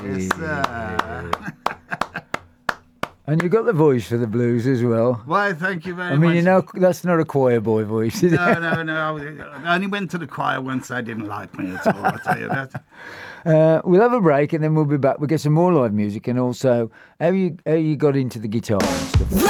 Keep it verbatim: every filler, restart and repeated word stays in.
Yes, sir. And you've got the voice for the blues as well. Why, thank you very much. I mean, much. you know, that's not a choir boy voice, is no, it? no, no. I only went to the choir once. They didn't like me at all, I'll tell you that. Uh, we'll have a break and then we'll be back. We'll get some more live music and also how you, how you got into the guitar and stuff.